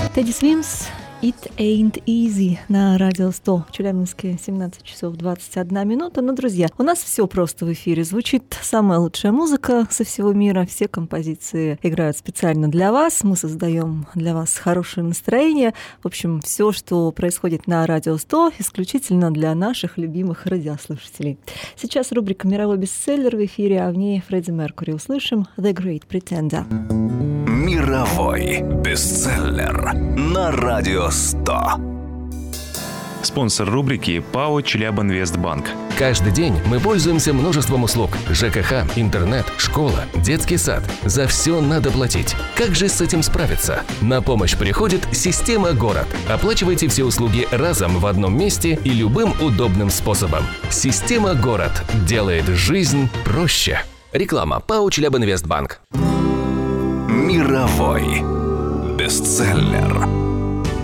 Teddy Swims, It Ain't Easy на Радио 100. В Челябинске 17 часов 21 минута. Ну, друзья, у нас все просто в эфире. Звучит самая лучшая музыка со всего мира. Все композиции играют специально для вас. Мы создаем для вас хорошее настроение. В общем, все, что происходит на Радио 100, исключительно для наших любимых радиослушателей. Сейчас рубрика «Мировой бестселлер» в эфире, а в ней Фредди Меркьюри. Услышим «The Great Pretender». Мировой бестселлер на Радио 100. Спонсор рубрики ПАО «Челябинвестбанк». Каждый день мы пользуемся множеством услуг. ЖКХ, интернет, школа, детский сад. За все надо платить. Как же с этим справиться? На помощь приходит «Система Город». Оплачивайте все услуги разом в одном месте и любым удобным способом. «Система Город» делает жизнь проще. Реклама. ПАО «Челябинвестбанк». Мировой бестселлер.